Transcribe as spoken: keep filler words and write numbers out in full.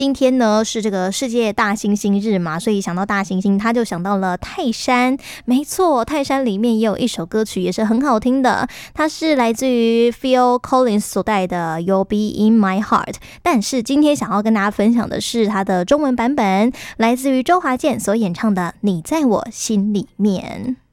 今天呢是这个世界大猩猩日嘛，所以想到大猩猩，他就想到了泰山。没错，泰山里面也有一首歌曲也是很好听的，它是来自于 Phil Collins 所带的 You'll Be In My Heart。但是今天想要跟大家分享的是它的中文版本，来自于周华健所演唱的你在我心里面。